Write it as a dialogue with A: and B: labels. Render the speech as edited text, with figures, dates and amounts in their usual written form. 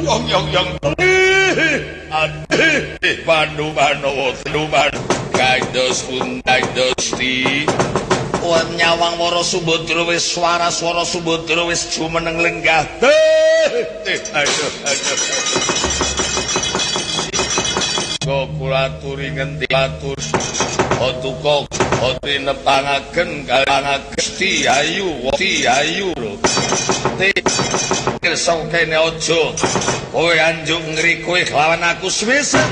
A: Yong Panu kados Gusti nyawang Wara Sumbadra wis swara-swara Sumbadra wis jumeneng lenggah. Aduh. Kula aturi ngendi atur Otuko oti nepangaken kaliyan Gusti Ayu lho. Pirsa kene aja kowe anjuk ngri kowe lawan aku wis